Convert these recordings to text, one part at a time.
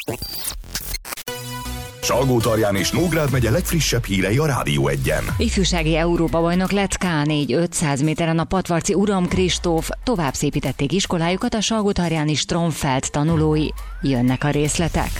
Salgótarján és Nógrád megye legfrissebb hírei a Rádió 1-en. Ifjúsági Európa-bajnok lett K4 500 méteren a patvarci Uram Kristóf. Tovább szépítették iskolájukat a salgótarjáni Stromfeld tanulói. Jönnek a részletek.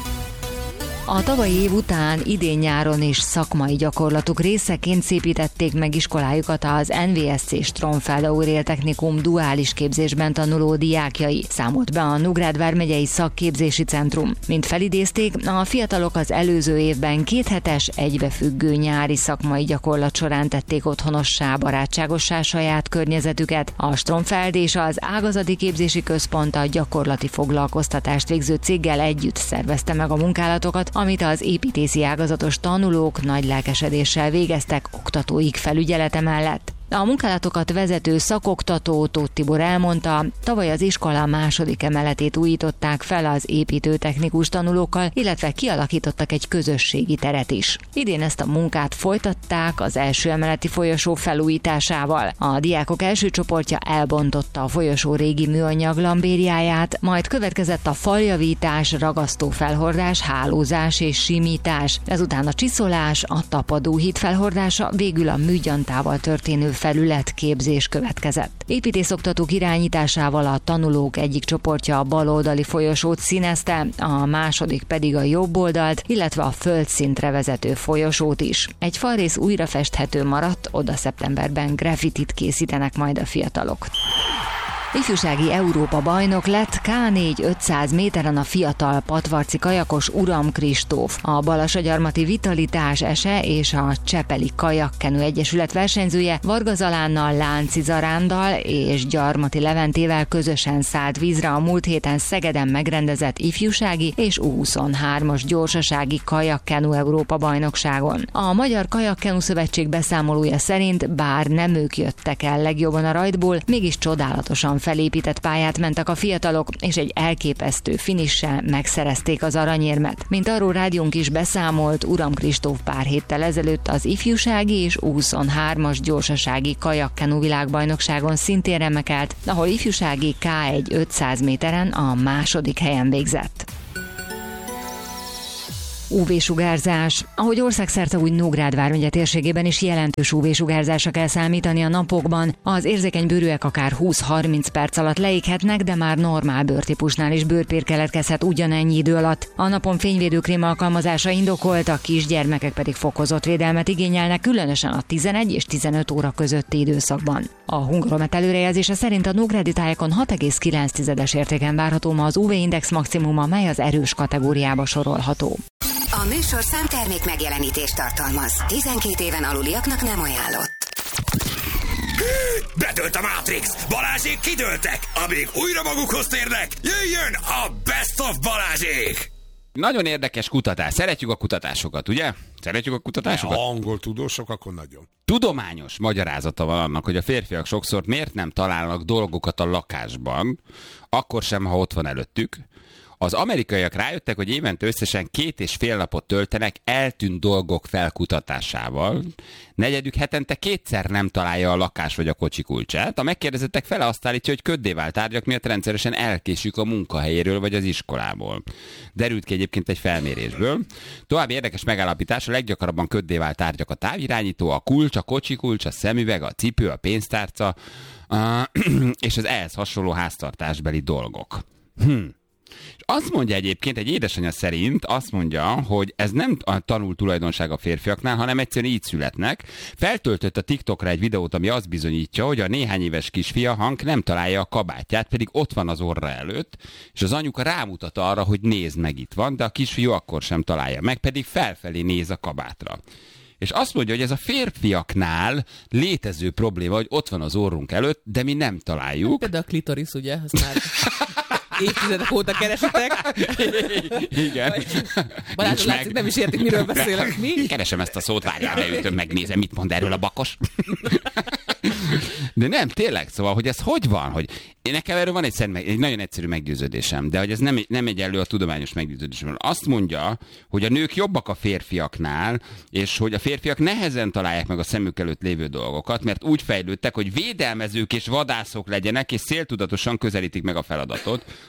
A tavalyi év után idén-nyáron is szakmai gyakorlatuk részeként szépítették meg iskolájukat az NVSC Stromfeld Aurél Technikum duális képzésben tanuló diákjai, számolt be a Nógrád vármegyei szakképzési centrum. Mint felidézték, a fiatalok az előző évben 2 hetes egybefüggő nyári szakmai gyakorlat során tették otthonossá, barátságossá saját környezetüket. A Stromfeld és az ágazati képzési központ a gyakorlati foglalkoztatást végző céggel együtt szervezte meg a munkálatokat, amit az építészi ágazatos tanulók nagy lelkesedéssel végeztek oktatóik felügyelete mellett. A munkálatokat vezető szakoktató Tóth Tibor elmondta, tavaly az iskola második emeletét újították fel az építőtechnikus tanulókkal, illetve kialakítottak egy közösségi teret is. Idén ezt a munkát folytatták az első emeleti folyosó felújításával. A diákok első csoportja elbontotta a folyosó régi műanyag lambériáját, majd következett a faljavítás, ragasztófelhordás, hálózás és simítás. Ezután a csiszolás, a tapadóhíd felhordása, végül a műgyantával történő felületképzés következett. Építészoktatók irányításával a tanulók egyik csoportja a baloldali folyosót színezte, a második pedig a jobb oldalt, illetve a földszintre vezető folyosót is. Egy falrész újra festhető maradt, oda szeptemberben graffitit készítenek majd a fiatalok. Ifjúsági Európa-bajnok lett K4 500 méteren a fiatal patvarci kajakos Uram Kristóf. A Balasagyarmati Vitalitás Ese és a Csepeli Kajakkenu Egyesület versenyzője Varga Zalánnal, Lánci Zarándal és Gyarmati Leventével közösen szállt vízre a múlt héten Szegeden megrendezett ifjúsági és U23-as gyorsasági kajakkenu Európa-bajnokságon. A Magyar Kajakkenu Szövetség beszámolója szerint, bár nem ők jöttek el legjobban a rajtból, mégis csodálatosan felépített pályát mentek a fiatalok, és egy elképesztő finissel megszerezték az aranyérmet. Mint arról rádiónk is beszámolt, Uram Kristóf pár héttel ezelőtt az ifjúsági és U23-as gyorsasági kajakkenu világbajnokságon szintén remekelt, ahol ifjúsági K1 500 méteren a második helyen végzett. UV-sugárzás. Ahogy országszerte, úgy Nógrád vármegye térségében is jelentős UV-sugárzásra kell számítani a napokban. Az érzékeny bőrűek akár 20-30 perc alatt leéghetnek, de már normál bőrtípusnál is bőrpér keletkezhet ugyanennyi idő alatt. A napon fényvédőkrém alkalmazása indokolt, a kisgyermekek pedig fokozott védelmet igényelnek, különösen a 11 és 15 óra közötti időszakban. A Hungaromet előrejelzése szerint a nógrádi tájakon 6,9-es értéken várható ma az UV-index maximuma, mely az erős kategóriába sorolható. A műsor számtermék megjelenítést tartalmaz. 12 éven aluliaknak nem ajánlott. Bedőlt a Matrix! Balázsék kidőltek! Amíg újra magukhoz térnek, jöjjön a Best of Balázsék! Nagyon érdekes kutatás. Szeretjük a kutatásokat, ugye? Szeretjük a kutatásokat? Ha angol tudósok, akkor nagyon. Tudományos magyarázata van annak, hogy a férfiak sokszor miért nem találnak dolgokat a lakásban, akkor sem, ha ott van előttük. Az amerikaiak rájöttek, hogy évente összesen 2,5 napot töltenek eltűnt dolgok felkutatásával. Negyedük hetente 2-szer nem találja a lakás vagy a kocsi kulcsát. A megkérdezettek fele azt állítja, hogy köddé vált tárgyak miatt rendszeresen elkésik a munkahelyéről vagy az iskolából. Derült ki egyébként egy felmérésből. További érdekes megállapítás, a leggyakrabban köddé vált tárgyak a távirányító, a kulcs, a kocsi kulcs, a szemüveg, a cipő, a pénztárca és az ehhez hasonló háztartásbeli dolgok. És azt mondja egyébként, egy édesanyja szerint azt mondja, hogy ez nem a tanult tulajdonság a férfiaknál, hanem egyszerűen így születnek. Feltöltött a TikTokra egy videót, ami azt bizonyítja, hogy a néhány éves kisfia Hank nem találja a kabátját, pedig ott van az orra előtt, és az anyuka rámutat arra, hogy nézd meg, itt van, de a kisfiú akkor sem találja meg, pedig felfelé néz a kabátra. És azt mondja, hogy ez a férfiaknál létező probléma, hogy ott van az orrunk előtt, de mi nem találjuk. Például a klitoris, ugye? Azt már évtizedek óta keresitek. Igen. Barátom látszik, nem is értik, miről beszélek. Mi? Keresem ezt a szót, várjál, beütöm, megnézem, mit mond erről a bakos. De nem, tényleg, szóval, hogy ez hogy van, hogy nekem erről van egy nagyon egyszerű meggyőződésem, de hogy ez nem egyenlő a tudományos meggyőződésem. Azt mondja, hogy a nők jobbak a férfiaknál, és hogy a férfiak nehezen találják meg a szemük előtt lévő dolgokat, mert úgy fejlődtek, hogy védelmezők és vadászok legyenek, és céltudatosan közelítik meg a feladatot.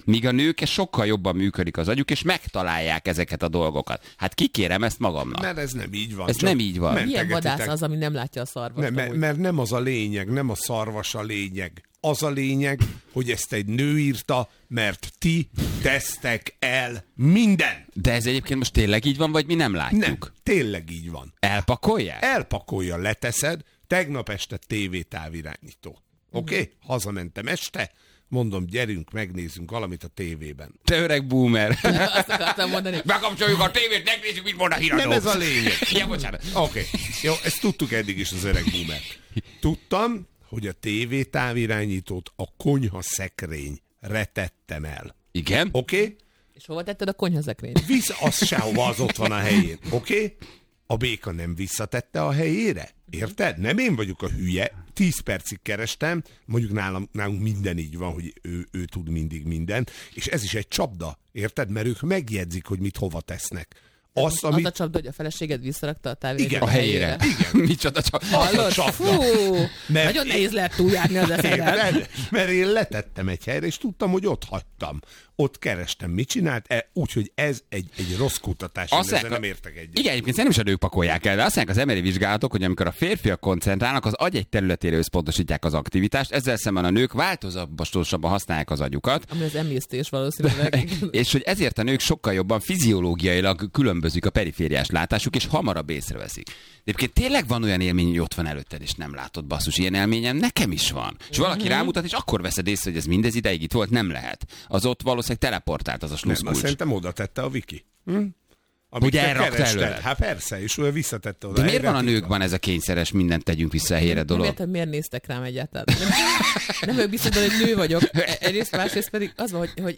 Míg a nők sokkal jobban működik az agyuk, és megtalálják ezeket a dolgokat. Hát kikérem ezt magamnak. Mert ez nem így van. Ez nem így van. Milyen vadász az, ami nem látja a szarvast? Mert nem az a lényeg, nem a szarvas a lényeg. Az a lényeg, hogy ezt egy nő írta, mert ti tesztek el minden. De ez egyébként most tényleg így van, vagy mi nem látjuk? Nem, tényleg így van. Elpakolják? Elpakolja, leteszed, tegnap este tévétávirányító. Oké? Hazamentem este, mondom, gyerünk, megnézzünk valamit a tévében. Te öreg boomer. Azt akartam mondani. Bekapcsoljuk a tévét, megnézzük, mit mond a híradó. Nem ez a lényeg. Ja, bocsánat. Oké. Jó, ezt tudtuk eddig is az öreg boomer. Tudtam, hogy a tévétávirányítót a konyhaszekrényre tettem el. Igen? Oké? És hova tetted a konyhaszekrényt? Az sehova, az ott van a helyén. Oké? A béka nem visszatette a helyére. Érted? Nem én vagyok a hülye. 10 percig kerestem, mondjuk nálunk minden így van, hogy ő tud mindig mindent, és ez is egy csapda, érted? Mert ők megjegyzik, hogy mit hova tesznek. Az a csapda, hogy a feleséged visszarakta a távirányítót a helyére. Igen. Micsoda csapda. Hallod? Fú, nagyon nehéz lehet túljárni az eszedet. Mert én letettem egy helyre, és tudtam, hogy ott hagytam. Ott kerestem, mit csinált, úgyhogy ez egy rossz kutatás, én ezzel nem értek egyet. Igen, egyébként szerintem is a nők pakolják el, de azt mondják az MRI vizsgálatok, hogy amikor a férfiak koncentrálnak, az agy egy területére összpontosítják az aktivitást, ezzel szemben a nők változatosabban használják az agyukat. Ami az emésztés valószínűleg. És hogy ezért a nők sokkal jobban fiziológiailag különbözik a perifériás látásuk, és hamarabb észreveszik. De egyébként tényleg van olyan élmény, hogy ott van előtted, és nem látod, basszus, ilyen élményem nekem is van. És valaki rámutat, és akkor veszed észre, hogy ez mindez ideig itt volt, nem lehet. Az ott valószínűleg teleportált az a sluszkulcs. Szerintem oda tette a Viki. Hogy elrakta előle. Hát persze, és ő visszatette oda. De miért van a nőkben ez a kényszeres, mindent tegyünk vissza a helyre dolog? Nem értem, miért néztek rám egyáltalán. Nem vagyok biztos, hogy nő vagyok. Egyrészt, másrészt pedig az van, hogy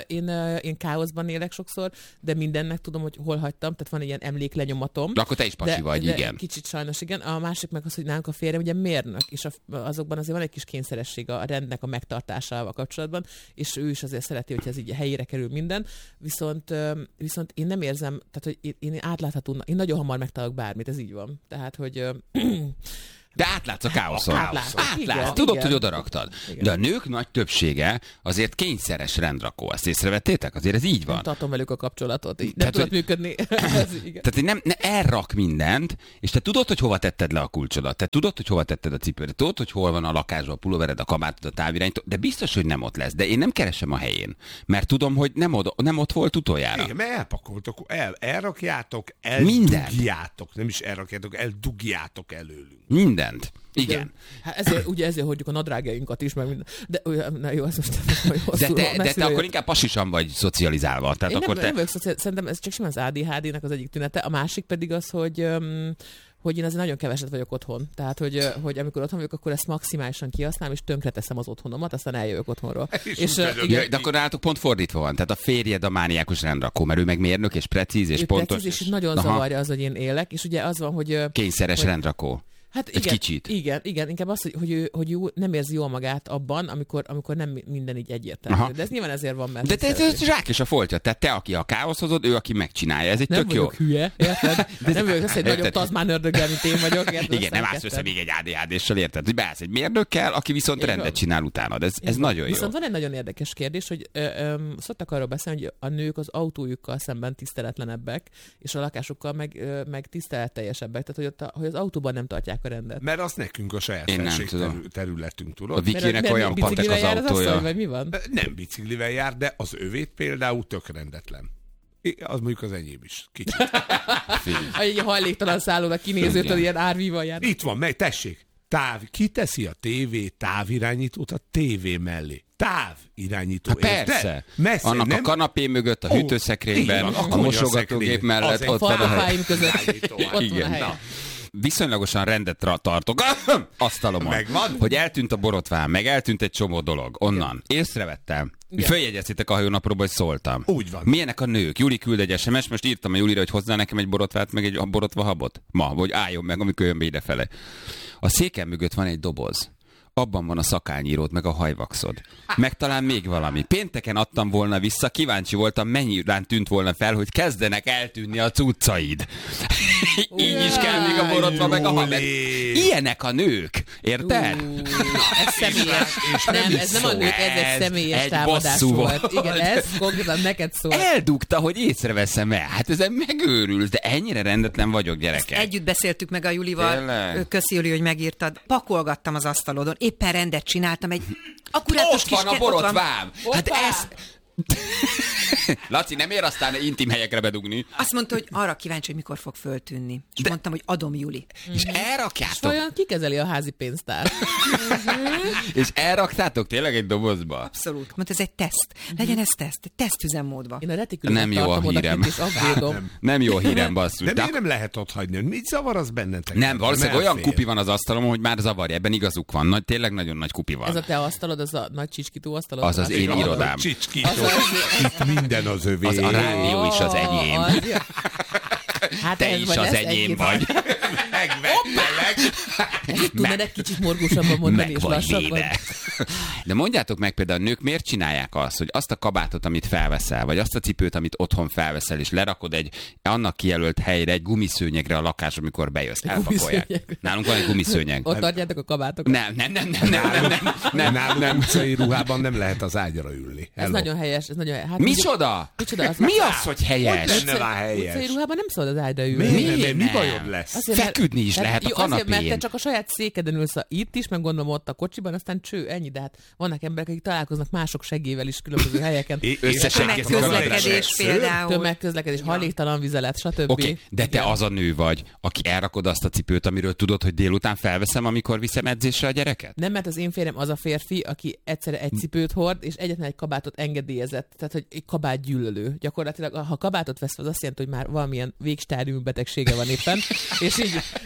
én káoszban élek sokszor, de mindennek tudom, hogy hol hagytam, tehát van egy ilyen emléklenyomatom. De akkor te is pasi vagy, igen. Kicsit sajnos, igen. A másik meg az, hogy nálunk a férjem ugye mérnök, és azokban azért van egy kis kényszeresség a rendnek a megtartásával kapcsolatban, és ő is azért szereti, hogy ez így helyére kerül minden. Viszont én nem érzem, tehát hogy én átlátható, én nagyon hamar megtalálok bármit, ez így van. Tehát, hogy... De átlátsz a káoszon. Átlátsz. Tudod, hogy oda raktad. De a nők nagy többsége azért kényszeres rendrakó. Ezt észrevettétek? Azért ez így van. Nem tartom velük a kapcsolatot. Így nem tudod működni. Tehát nem elrak mindent, és te tudod, hogy hova tetted le a kulcsodat. Te tudod, hogy hova tetted a cipődet. Tudod, hogy hol van a lakásban a pulóvered, a kabátod, a távirányító. De biztos, hogy nem ott lesz. De én nem keresem a helyén. Mert tudom, hogy nem ott volt utoljára. Igen, mert elpakoltok, elrakjátok, eldugjátok. Nem is elrakjátok, eldugjátok előlünk. Mindent. Igen. Hát ezért hordjuk a nadrágjainkat is, meg minden. De na jó, ez most de te akkor inkább pasisan vagy szocializálva. Tehát én akkor nem vagyok szerintem ez csak simán az ADHD-nek az egyik tünete. A másik pedig az, hogy én azért nagyon keveset vagyok otthon. Tehát, hogy amikor otthon vagyok, akkor ezt maximálisan kihasználom, és tönkreteszem az otthonomat, aztán eljövök otthonról. De akkor nálatok pont fordítva van. Tehát a férjed a mániákus rendrakó, mert ő meg mérnök, és precíz, és pontos. Precíz, és nagyon zavarja az, hogy én élek, és ugye az van, hogy... Kényszeres rendrakó. Hát igen, kicsit. Igen, inkább az, hogy ő nem érzi jól magát abban, amikor nem minden így egyértelmű. Aha. De ez nyilván ezért van, mert... De ez zsák és a foltja. Tehát te, aki a káosz hozod, ő, aki megcsinálja. Ez egy nem tök jó. Nem vagyok hülye, érted? Nem vagyok azt, egy nagyobb tazmán ördöggel, mint én vagyok. Érted? Igen, nem állsz össze még egy ADHD-ssel, érted? Hogy beállsz egy mérnökkel, aki viszont rendet csinál utánad. Ez nagyon jó. Viszont van egy nagyon érdekes kérdés, hogy szoktak arról beszélni, hogy a nők az autójukkal szemben tiszteletlenebbek, és a lakásukkal meg tiszteletteljesebbek. Tehát, hogy az autóban nem tartják a rendet. Mert az nekünk a saját területünk, tudod? A Vikinek olyan patek az autója. Asszony, vagy mi van? Nem biciklivel jár, de az övét például tök rendetlen. Az mondjuk az enyém is. Kicsit. Egy hajléktalan szállónak kinézőtől ilyen árvíval jár. Itt van, tessék. Kiteszi a távirányítót a tévé mellé. Távirányító. Persze. Messze, annak nem? A kanapé mögött, a hűtőszekrényben, a mosogatógép mellett. Ott van a fáim között. Ott van a hely. Viszonylagosan rendet tartok asztalomon, hogy eltűnt a borotvám, meg eltűnt egy csomó dolog onnan. Észrevettem. Följegyeztétek a hajónapróba, hogy szóltam. Úgy van. Milyenek a nők? Juli küld egy SMS, most írtam a Julira, hogy hozzá nekem egy borotvát, meg egy borotva habot. Ma, vagy álljon meg, amikor jön be idefele. A széken mögött van egy doboz. Abban van a szakálnyíród, meg a hajvaxod. Meg talán még valami. Pénteken adtam volna vissza, kíváncsi voltam, mennyire tűnt volna fel, hogy kezdenek eltűnni a cuccaid. Így is kell még a borotva, meg a habet. ilyenek a nők, érted? Ez személyes. Nem, ez nem a nők, ez egy személyes egy támadás bosszú volt. Igen, ez konkrétan neked szól. Eldugta, hogy észreveszem el. Hát ezen megőrült, de ennyire rendetlen vagyok, gyerekek. Együtt beszéltük meg a Julival. Tényleg? Köszi, Juli, hogy megírtad. Pakolgattam az asztalodon. Éppen rendet csináltam. Egy akkurátus Ott van a ott borotvám. Hát Hoppá! ez... Laci, nem ér aztán intim helyekre bedugni. Azt mondta, hogy arra kíváncsi, hogy mikor fog föltűnni. És mondtam, hogy adom, Juli. És elrakjátok. Olyan kikezeli a házi pénztár. És elraktátok tényleg egy dobozba? Abszolút. Mondta, ez egy teszt. Legyen ez teszt. Egy tesztüzemmódban. Én a retikülöket Nem jó a tartom hírem. odakint, és aggódom. Nem jó a hírem, basszus. De De miért nem lehet ott hagyni? Mit zavar az bennetek? nem, valószínűleg olyan elfér. kupi van az asztalom, hogy már zavarja. Ebben igazuk van. Nagy, tényleg nagyon nagy kupi van. Ez a te asztalod, az a nagy csicskító asztalod? Az az én irodám. Csicskító. Itt minden az övé. Az a rádió is az enyém. Hát Te ez is vagy, az ez enyém egy-két- vagy. Ezt tudnád egy kicsit morgósabban mondani, Meg és vagy lassabban? véve. De mondjátok meg például, a nők miért csinálják azt, hogy azt a kabátot, amit felveszel, vagy azt a cipőt, amit otthon felveszel, és lerakod egy annak kijelölt helyre, egy gumiszőnyegre a lakás, amikor bejössz. Elpakolják. Gumiszőnyeg. Nálunk van egy gumiszőnyeg. Ott tartjátok a kabátokat? Nem, utcai ruhában nem lehet az ágyra ülni. Ez Hello. nagyon helyes. Ez nagyon, hát Micsoda? Micsoda? Az Mi az, hogy helyes? Hogy lenne rá helyes? Utcai ruhában nem szabad az ágyra ülni. Miért? Mi nem? bajod lesz? Azért, mert- Feküdni is hát lehet a jó, azért, mert te kanapén. csak a saját székeden ülsz itt is, meg gondolom ott a kocsiban, aztán cső, ennyi, de hát vannak emberek, akik találkoznak mások segével is különböző helyeken. Összeseggetik a Tömegközlekedés például. Tömegközlekedés, hajléktalan vizelet, stb. Oké, de te az a nő vagy, aki elrakod azt a cipőt, amiről tudod, hogy délután felveszem, amikor viszem edzésre a gyereket? Nem, mert az én férjem az a férfi, aki egyszerre egy cipőt hord, és egyetlen egy kabátot engedélyezett. Tehát, hogy egy kabát gyűlölő. Gyakorlatilag, ha kabátot vesz, az azt jelenti, hogy már valamilyen végstádium betegsége van éppen, és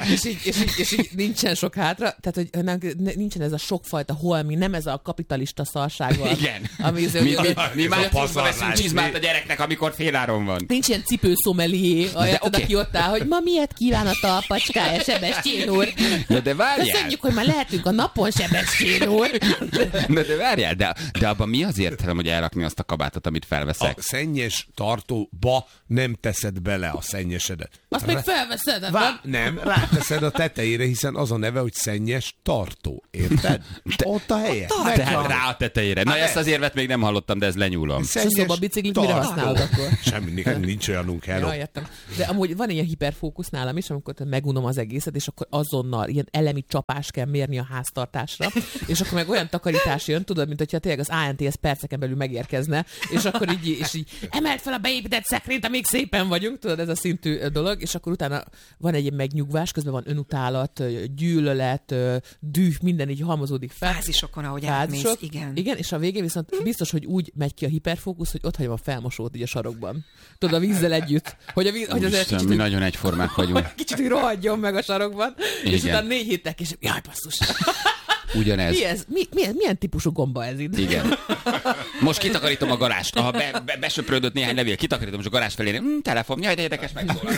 így nincsen sok hátra. Tehát, hogy nincsen ez a sokfajta holmi, nem ez a kapitalista szarság van. Igen. Ami Mi már a hozva veszünk pazarlás. csizmát a gyereknek, amikor féláron van. nincs ilyen cipőszomelié, oké. aki ott áll, hogy ma miért kíván a talpacskája, Sebestyén úr. Ja, de várjál! Köszönjük, hogy már lehetünk a napon, Sebestyén úr. De várjál, de abban mi az értelem, hogy elrakni azt a kabátot, amit felveszek? A szennyes tartóba nem teszed bele a szennyesedet. Azt még felveszed, Nem, ráteszed a tetejére, hiszen az a neve, hogy szennyes tartó. Érted? Ott a helye. Tehát rá a tetejére. Na, ezt az érvet még nem hallottam, de ez lenyúlom. És a szobabiciklit mire használod akkor? Semmi, nincs olyanunk, hello. Ja, értem. De amúgy van ilyen hiperfókusz nálam is, amikor megunom az egészet, és akkor azonnal ilyen elemi csapás kell mérni a háztartásra, és akkor meg olyan takarítás jön, tudod, mint hogyha tényleg az ANTS perceken belül megérkezne, és akkor így emeld fel a beépített szekrényt, amíg szépen vagyunk, tudod, ez a szintű dolog, és akkor utána van egy ilyen megnyugvás, közben van önutálat, gyűlölet, düh, minden így halmozódik fel. Fázisokon, ahogy átmész, igen. Igen, és a végén viszont biztos, hogy úgy megy ki a hiperfókusz, hogy ott hagyom a felmosót így a sarokban. Tudod, a vízzel együtt. Hogy az Úristen, mi nagyon egyformák vagyunk. kicsit úgy rohadjon meg a sarokban, és Igen. utána 4 héttel később, jaj, basszus. Ugyanez. Mi ez? Milyen típusú gomba ez itt? Igen. Most kitakarítom a garást. Ha besöprődött néhány levél, kitakarítom, és a garázs felé, telefon, jaj, de érdekes, megszólal.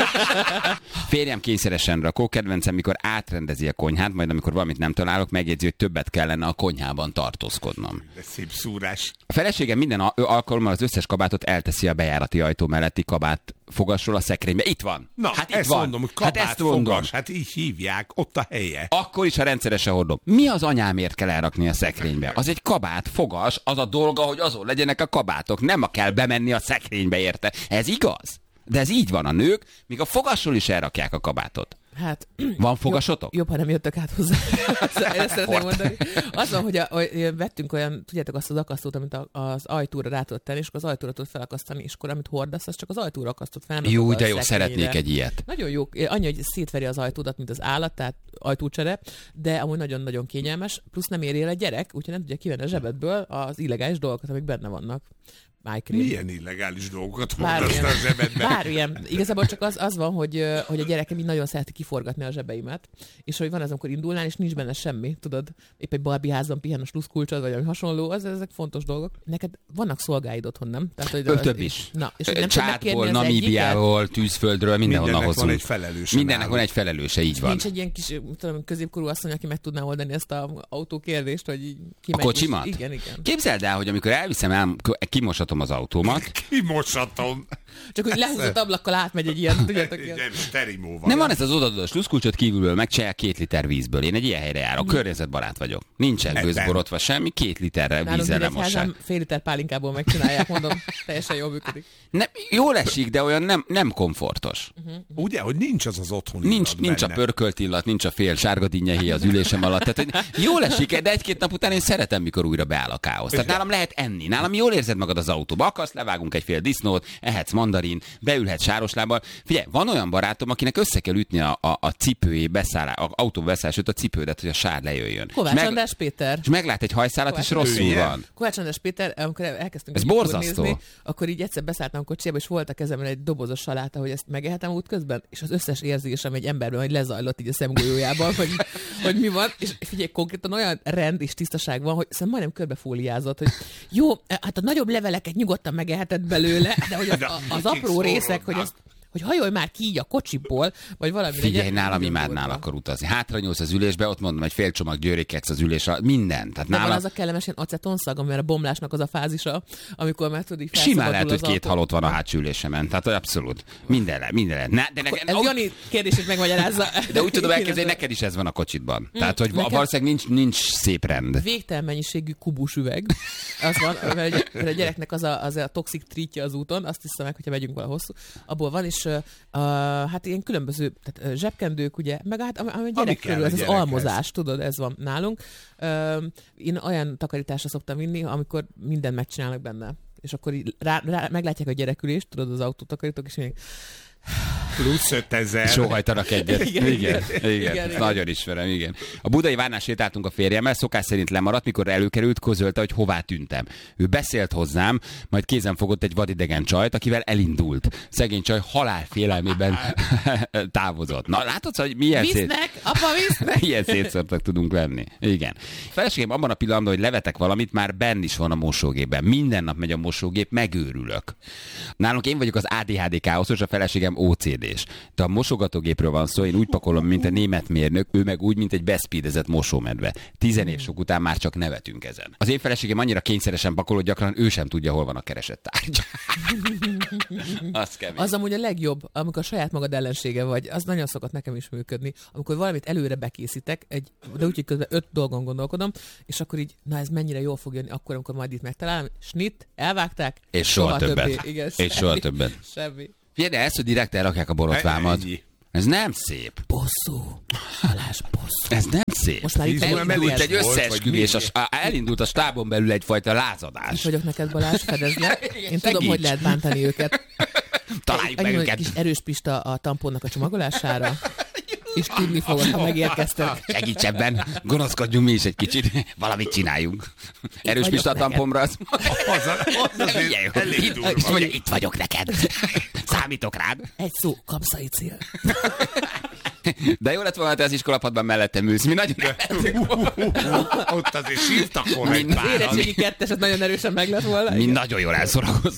Férjem kényszeresen rakó, kedvencem, mikor átrendezi a konyhát, majd amikor valamit nem találok, megjegyzi, hogy többet kellene a konyhában tartózkodnom. De szép szúrás. A feleségem minden alkalommal az összes kabátot elteszi a bejárati ajtó melletti kabát fogasról a szekrénybe. Itt van. Na, hát itt ezt van. mondom, hogy hát kabát ezt mondom. fogas, hát így hívják, ott a helye. Akkor is, ha rendszeresen hordom. Mi az anyámért kell elrakni a szekrénybe? Az egy kabát, fogas, az a dolga, hogy azon legyenek a kabátok. Nem kell bemenni a szekrénybe, érte. Ez igaz? De ez így van a nők, míg a fogasról is elrakják a kabátot. Hát, Van fogasotok? jobb, ha nem jöttök át hozzá. Ezt szeretném mondani. Az van, hogy vettünk olyan, tudjátok, azt az akasztót, amit az ajtóra rá tudod tenni, és akkor az ajtóra tudod felakasztani, és akkor amit hordasz, az csak az ajtóra akasztott fel. nem Jó, a de jó, szekrényre. szeretnék egy ilyet. Nagyon jó. Annyi, hogy szétveri az ajtódat, mint az állat, tehát ajtócsere, de amúgy nagyon-nagyon kényelmes, plusz nem éri el a gyerek, úgyhogy nem tudja kivenni a zsebedből az illegális dolgokat, amik benne vannak. Májkrém. Milyen illegális dolgokat hordasz a zsebedbe? Bármilyen. Igazából csak az van, hogy a gyerekem így nagyon szereti kiforgatni a zsebeimet, és hogy van az, amikor indulnál, és nincs benne semmi, tudod, épp egy Barbie házban pihen a sluszkulcsod, vagy ami hasonló, ezek fontos dolgok. Neked vannak szolgáid otthon, nem? Tehát, hogy Több is. Na, és nem tudod megkérni Csádból, az Namíbiából, tűzföldről, mindenhonnan Mindennek hozunk. van egy felelőse Mindennek nálunk. van egy felelőse, így van. Nincs egy ilyen kis, tudom, középkorú asszony, aki meg tudná oldani ezt az autókérdést, hogy így A kocsimat? Igen. Képzeld el, hogy amikor elviszem kimosatom az autómat. Kimosatom. Csak hogy lehúzott ablakkal átmegy egy ilyen, tudjátok, ilyen. Nem, sterimóval. Nem van ez az odaadó sluszkulcsot kívülből, megcsinálják 2 liter vízből. Én egy ilyen helyre járok, környezetbarát vagyok. Nincsen gőzborotva semmi, 2 literre vízzel lemossák. Fél liter pálinkából megcsinálják, mondom, teljesen jól működik. Nem, jól esik, de olyan nem komfortos. Ugye, hogy nincs az otthoni Nincs a pörkölt illat, nincs a fél sárga dinnyehéj az ülésem alatt. Tehát, hogy jól esik, de 1-2 nap után én szeretem, mikor újra beáll a káosz. Tehát nálam lehet enni. Nálam jól érzed magad az autóba. Akarsz, levágunk egy fél disznót, ehetsz mandarin, beülhetsz sároslábbal. Figyelj, van olyan barátom, akinek össze kell ütni a cipőjé beszállás, a autóba beszállás, a cipődet, hogy a sár lejöjjön. Kovács András Péter. És meglát egy hajszálat, és rosszul van. Kovács András Péter, amikor elkezdtünk ez borzasztó. Nézni, akkor így egyszer beszálltam a kocsiba, és volt a kezemben egy dobozos saláta, hogy ezt megehetem útközben, és az összes érzésem egy emberben, hogy lezajlott így a szemgolyójában, hogy mi van, és figyelj, konkrétan olyan rend és tisztaság van, hogy szerintem majdnem körbefóliázott, hogy jó, hát a nagyobb leveleket nyugodtan megeheted belőle, de hogy az apró részek, hogy hajolj már ki így a kocsiból, vagy valami. Figyelj, nálam imádnál akkor utazni. Hátranyúlsz az ülésbe, ott mondom, egy fél csomag györékeksz az ülésre, minden. Tehát de van az a kellemes ilyen acetonszag, amire a bomlásnak az a fázisa, amikor már tudod így felszabadul. Simán lehet, hogy 2 halott van a hátsó ülésemen. Tehát abszolút. Minden. Ez Jani kérdését megmagyarázza. De úgy tudom elképzelni, neked is ez van a kocsitban. Tehát, hogy valószínűleg nincs szép rend. Végtelen mennyiségű kubus üveg. Az van, mert a gyereknek az a toxic treatja az úton, azt hiszem meg, hogyha megyünk vala hosszú. Abból van, és hát ilyen különböző tehát, zsebkendők, ugye, meg hát a gyerek körül, ez az almozás, tudod, ez van nálunk. Én olyan takarításra szoktam vinni, amikor mindent megcsinálnak benne. És akkor így meglátják a gyerekülést, tudod, az autótakarítók, és mondják, plusz 5000. Sóhajtanak egyet. Igen. Nagyon ismerem, igen. A budai várnál sétáltunk a férjemmel, szokás szerint lemaradt, mikor előkerült, közölte, hogy hová tűntem. Ő beszélt hozzám, majd kézen fogott egy vadidegen csajt, akivel elindult. Szegény csaj halálfélelmében távozott. Na, látod, hogy milyen ilyen szétszórtak tudunk lenni. Igen. Feleségem abban a pillanatban, hogy levetek valamit, már benn is van a mosógépben. Minden nap megy a mosógép, megőrülök. Nálunk én vagyok az ADHD káoszos, a feleségem OCD-s. De a mosogatógépről van szó, én úgy pakolom, mint a német mérnök, ő meg úgy, mint egy beszpídezett mosómedve. 10 év sok után már csak nevetünk ezen. Az én feleségem annyira kényszeresen pakol, hogy gyakran ő sem tudja, hol van a keresett tárgy. Az amúgy a legjobb, amikor a saját magad ellensége vagy, az nagyon szokott nekem is működni, amikor valamit előre bekészítek, de úgy, hogy közben 5 dolgon gondolkodom, és akkor így, na ez mennyire jól fog jönni, akkor, amikor majd itt megtalálom, snit, elvágták, és soha többet. Igen, és soha többet. Semmi. Figyelj, de ezt, hogy direkt elrakják a borotvámat. Ez nem szép. Bosszú. Halás bosszú. Ez nem szép. Most már itt elindult egy összeesküvés, elindult a stábon belül egyfajta lázadás. Itt vagyok neked, Balázs, fedezd le. Én tudom, hogy lehet bántani őket. Találjuk meg őket. Kis erős pista a tamponnak a csomagolására. És tudni fogod, ha megérkeztek. Segíts ebben, gonoszkodjunk mi is egy kicsit, valamit csináljunk. Erős pista a tampomra, az elég durva. Itt vagyok neked. Számítok rád. Egy szó, kapszaicil. De jó lett volna, te az iskolapadban mellettem ülsz. Mi nagyon ott azért sírtak volna egy páran. Érettségi 2-es, nagyon erősen meg lett volna. Mi nagyon jól elszorakoztunk.